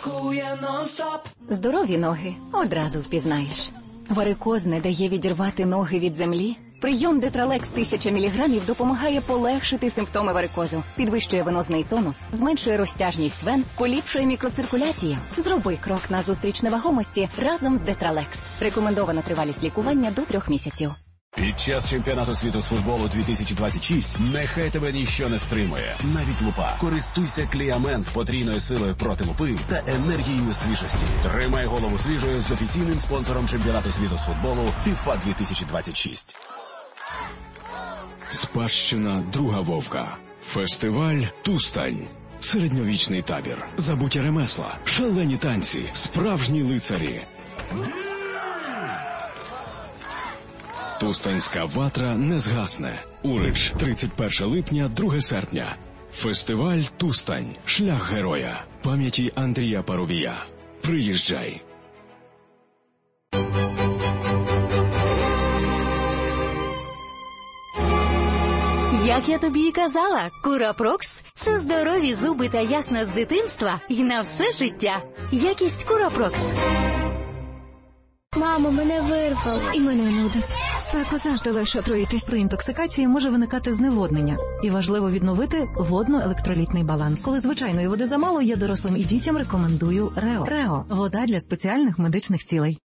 крокує нон-стоп. Здорові ноги одразу впізнаєш. Варикоз не дає відірвати ноги від землі? Прийом Детралекс 1000 мг допомагає полегшити симптоми варикозу, підвищує венозний тонус, зменшує розтяжність вен, поліпшує мікроциркуляцію. Зроби крок назустріч невагомості разом з Детралекс. Рекомендована тривалість лікування до 3 місяців. Під час чемпіонату світу з футболу 2026 нехай тебе ніщо не стримує. Навіть лупа. Користуйся Кліамен з потрійною силою проти лупи та енергією свіжості. Тримай голову свіжою з офіційним спонсором чемпіонату світу з футболу FIFA 2026. Спадщина Друга Вовка. Фестиваль «Тустань». Середньовічний табір. Забуті ремесла. Шалені танці. Справжні лицарі. Тустанська ватра не згасне. Урич, 31 липня, 2 серпня. Фестиваль «Тустань». Шлях героя. Пам'яті Андрія Парубія. Приїжджай. Як я тобі і казала, Курапрокс – це здорові зуби та ясна з дитинства і на все життя. Якість Курапрокс. Мамо, мене вирвало. І мене нудить. Спеку завжди легше отруїтись. При інтоксикації може виникати зневоднення. І важливо відновити водно-електролітний баланс. Коли звичайної води замало, я дорослим і дітям рекомендую РЕО. РЕО – вода для спеціальних медичних цілей.